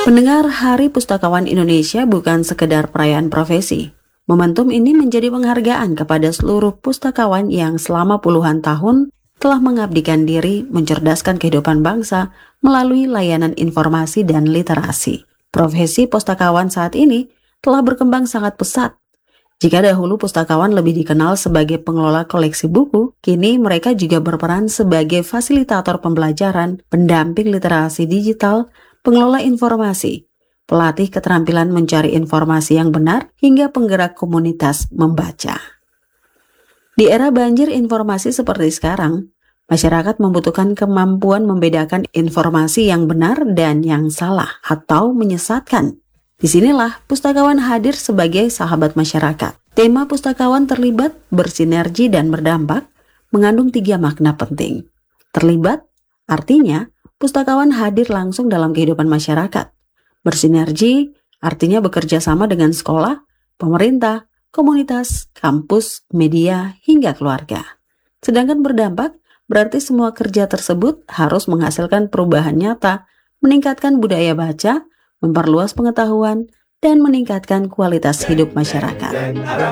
Pendengar, Hari Pustakawan Indonesia bukan sekedar perayaan profesi. Momentum ini menjadi penghargaan kepada seluruh pustakawan yang selama puluhan tahun telah mengabdikan diri mencerdaskan kehidupan bangsa melalui layanan informasi dan literasi. Profesi pustakawan saat ini telah berkembang sangat pesat. Jika dahulu pustakawan lebih dikenal sebagai pengelola koleksi buku, kini mereka juga berperan sebagai fasilitator pembelajaran, pendamping literasi digital, pengelola informasi, pelatih keterampilan mencari informasi yang benar, hingga penggerak komunitas membaca. Di era banjir informasi seperti sekarang, masyarakat membutuhkan kemampuan membedakan informasi yang benar dan yang salah atau menyesatkan. Disinilah pustakawan hadir sebagai sahabat masyarakat. Tema pustakawan terlibat, bersinergi, dan berdampak mengandung 3 makna penting. Terlibat artinya pustakawan hadir langsung dalam kehidupan masyarakat. Bersinergi artinya bekerja sama dengan sekolah, pemerintah, komunitas, kampus, media, hingga keluarga. Sedangkan berdampak berarti semua kerja tersebut harus menghasilkan perubahan nyata, meningkatkan budaya baca, memperluas pengetahuan, dan meningkatkan kualitas hidup masyarakat.